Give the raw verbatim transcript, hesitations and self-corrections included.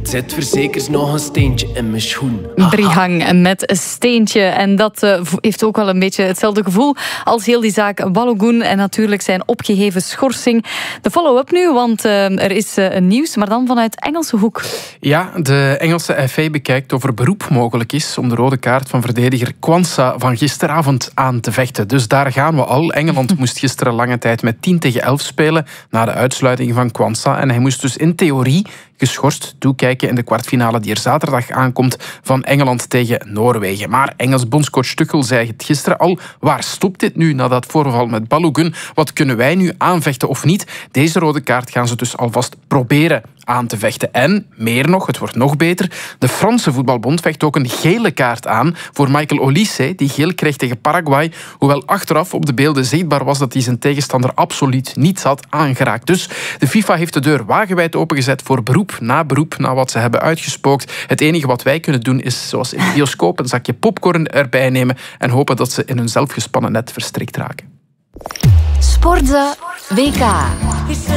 zit verzekerd nog een steentje in mijn schoen. Driegang met een steentje. En dat uh, heeft ook wel een beetje hetzelfde gevoel als heel die zaak Balogun en natuurlijk zijn opgeheven schorsing. De follow-up nu, want uh, er is uh, een nieuws, maar dan vanuit Engelse hoek. Ja, de Engelse F A bekijkt of er beroep mogelijk is om de rode kaart van verdediger Quansah van gisteravond aan te vechten. Dus daar gaan we al. Engeland moest gisteren lange tijd met tien tegen elf spelen na de uitsluiting van Quansah. En hij moest dus in theorie geschorst toekijken in de kwartfinale die er zaterdag aankomt van Engeland tegen Noorwegen. Maar Engels bondscoach Tuchel zei het gisteren al. Waar stopt dit nu na dat voorval met Balogun? Wat kunnen wij nu aanvechten of niet? Deze rode kaart gaan ze dus alvast proberen aan te vechten. En, meer nog, het wordt nog beter, de Franse voetbalbond vecht ook een gele kaart aan voor Michael Olise, die geel kreeg tegen Paraguay, hoewel achteraf op de beelden zichtbaar was dat hij zijn tegenstander absoluut niet had aangeraakt. Dus de FIFA heeft de deur wagenwijd opengezet voor beroep na beroep na wat ze hebben uitgespookt. Het enige wat wij kunnen doen is, zoals in de bioscoop, een zakje popcorn erbij nemen en hopen dat ze in hun zelfgespannen net verstrikt raken. Sportza W K.